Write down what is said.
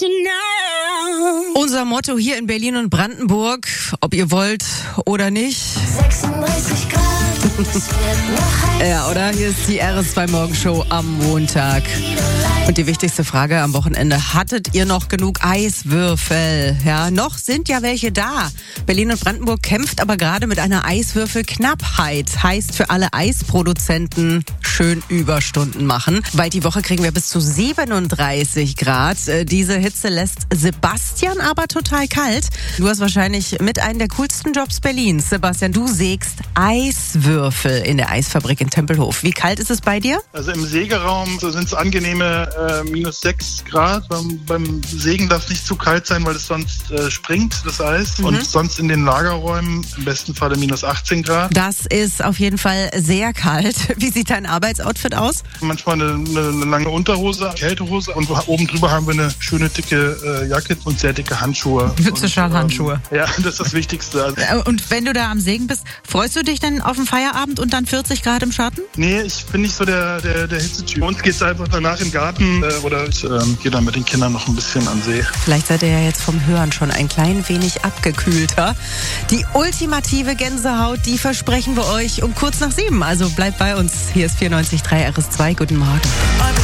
Unser Motto hier in Berlin und Brandenburg, ob ihr wollt oder nicht. 36 Grad, es wird noch heiß. Ja, oder? Hier ist die RS2 Morgenshow am Montag. Und die wichtigste Frage am Wochenende: Hattet ihr noch genug Eiswürfel? Ja, noch sind ja welche da. Berlin und Brandenburg kämpft aber gerade mit einer Eiswürfelknappheit. Heißt für alle Eisproduzenten schön Überstunden machen. Weil die Woche kriegen wir bis zu 37 Grad. Diese Hitze lässt Sebastian aber total kalt. Du hast wahrscheinlich mit einem der coolsten Jobs Berlins. Sebastian, du sägst Eiswürfel in der Eisfabrik in Tempelhof. Wie kalt ist es bei dir? Also im Sägeraum sind es angenehme -6 Grad. Beim Sägen darf es nicht zu kalt sein, weil es sonst springt, das Eis. Und sonst in den Lagerräumen im besten Falle -18 Grad. Das ist auf jeden Fall sehr kalt. Wie sieht dein Arbeitsoutfit aus? Manchmal eine lange Unterhose, Kältehose und oben drüber haben wir eine schöne dicke Jacke und sehr dicke Handschuhe. Handschuhe. Ja, das ist das Wichtigste. Also, Und wenn du da am Sägen bist, freust du dich denn auf den Feierabend und dann 40 Grad im Schatten? nee, ich bin nicht so der Hitzetyp. Bei uns geht es einfach danach im Garten oder ich gehe dann mit den Kindern noch ein bisschen an See. Vielleicht seid ihr ja jetzt vom Hören schon ein klein wenig abgekühlter. Die ultimative Gänsehaut, die versprechen wir euch um kurz nach 7. Also bleibt bei uns. Hier ist 94.3 RS2. Guten Morgen.